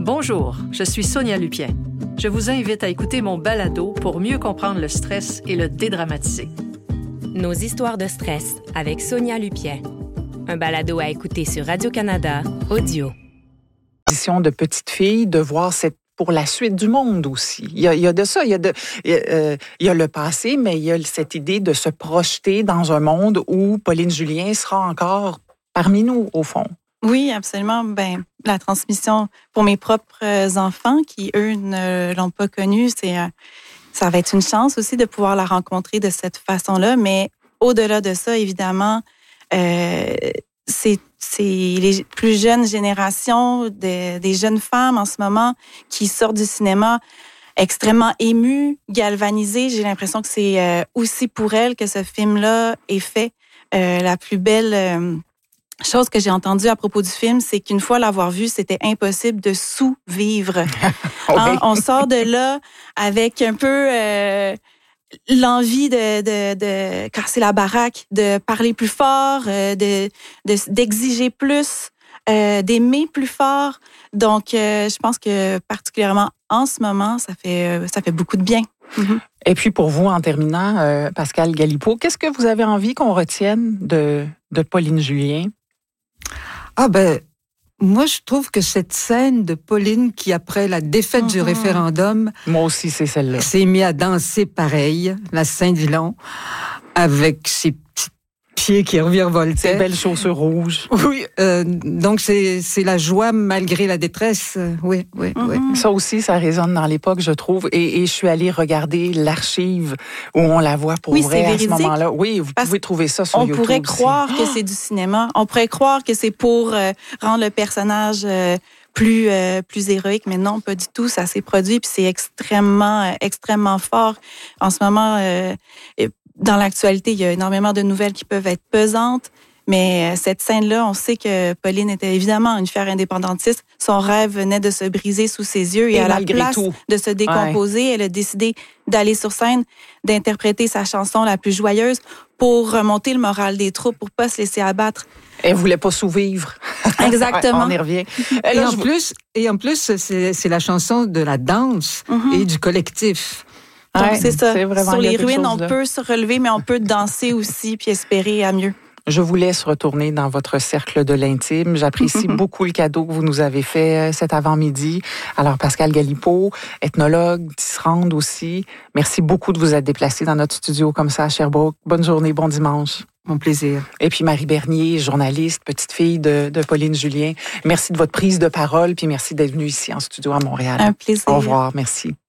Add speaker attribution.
Speaker 1: Bonjour, je suis Sonia Lupien. Je vous invite à écouter mon balado pour mieux comprendre le stress et le dédramatiser.
Speaker 2: Nos histoires de stress avec Sonia Lupien. Un balado à écouter sur Radio-Canada Audio.
Speaker 3: De petite fille, de voir pour la suite du monde aussi. Il y a de ça, il y a le passé, mais il y a cette idée de se projeter dans un monde où Pauline Julien sera encore parmi nous, au fond.
Speaker 4: Oui, absolument. La transmission pour mes propres enfants qui, eux, ne l'ont pas connue, ça va être une chance aussi de pouvoir la rencontrer de cette façon-là. Mais au-delà de ça, évidemment, c'est les plus jeunes générations des jeunes femmes en ce moment qui sortent du cinéma extrêmement émues, galvanisées. J'ai l'impression que c'est aussi pour elles que ce film-là est fait. La plus belle chose que j'ai entendue à propos du film, c'est qu'une fois l'avoir vu, c'était impossible de sous-vivre.
Speaker 3: Oui.
Speaker 4: On sort de là avec un peu l'envie de casser la baraque, de parler plus fort, d'exiger plus, d'aimer plus fort. Donc, je pense que particulièrement en ce moment, ça fait beaucoup de bien. Mm-hmm.
Speaker 3: Et puis pour vous, en terminant, Pascal Galipeau, qu'est-ce que vous avez envie qu'on retienne de Pauline Julien?
Speaker 5: Moi, je trouve que cette scène de Pauline qui, après la défaite du référendum...
Speaker 3: Moi aussi, c'est celle-là.
Speaker 5: ...s'est mise à danser pareil, la Saint-Dillon, avec ses petits pieds qui revirevoltaient.
Speaker 3: Ces belles chaussures rouges.
Speaker 5: Oui, donc c'est la joie malgré la détresse. Oui.
Speaker 3: Ça aussi, ça résonne dans l'époque, je trouve. Et je suis allée regarder l'archive où on la voit pour vrai à ce moment-là. Oui, vous pouvez trouver ça sur YouTube.
Speaker 4: On pourrait croire que c'est du cinéma. On pourrait croire que c'est pour rendre le personnage plus héroïque, mais non, pas du tout. Ça s'est produit, puis c'est extrêmement fort. En ce moment, dans l'actualité, il y a énormément de nouvelles qui peuvent être pesantes, mais cette scène-là, on sait que Pauline était évidemment une fière indépendantiste. Son rêve venait de se briser sous ses yeux et à la place de se décomposer, elle a décidé d'aller sur scène, d'interpréter sa chanson la plus joyeuse pour remonter le moral des troupes, pour pas se laisser abattre.
Speaker 3: Elle voulait pas sous-vivre.
Speaker 4: Exactement.
Speaker 3: On y revient.
Speaker 5: Et en plus, c'est la chanson de la danse et du collectif.
Speaker 4: Donc, c'est ça. Sur les ruines, on peut se relever, mais on peut danser aussi puis espérer à mieux.
Speaker 3: Je vous laisse retourner dans votre cercle de l'intime. J'apprécie beaucoup le cadeau que vous nous avez fait cet avant-midi. Alors, Pascal Galipeau, ethnologue, tisserande aussi, merci beaucoup de vous être déplacé dans notre studio comme ça à Sherbrooke. Bonne journée, bon dimanche.
Speaker 5: Mon plaisir.
Speaker 3: Et puis Marie Bernier, journaliste, petite fille de Pauline Julien. Merci de votre prise de parole, puis merci d'être venue ici en studio à Montréal.
Speaker 4: Un plaisir.
Speaker 3: Au revoir, merci.